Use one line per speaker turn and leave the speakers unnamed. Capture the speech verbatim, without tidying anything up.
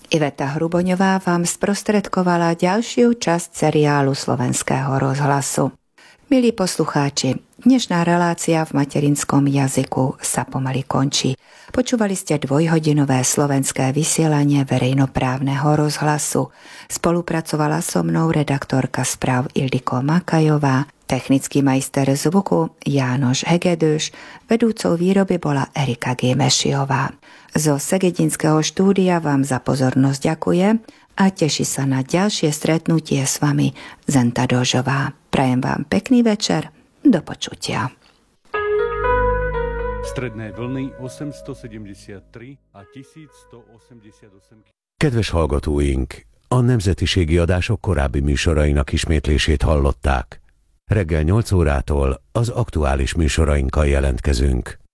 Iveta Hruboňová vám sprostredkovala ďalšiu časť seriálu Slovenského rozhlasu. Milí poslucháči, dnešná relácia v materinskom jazyku sa pomaly končí. Počúvali ste dvojhodinové slovenské vysielanie verejnoprávneho rozhlasu. Spolupracovala so mnou redaktorka správ Ildiko Makajová, technický majster zvuku Jánoš Hegedúš, vedúcou výroby bola Erika Gémešiová. Zo Segedinského štúdia vám za pozornosť ďakuje a teší sa na ďalšie stretnutie s vami Zenta Dožová. Prajem vám pekný večer, do počutia.
Stredné vlny osemstosedemdesiattri a tisícstoosemdesiatosem.
Kedves hallgatóink, a nemzetiségi adások korábbi műsorainak ismétlését hallották. Reggel nyolc órától az aktuális műsorainkkal jelentkezünk.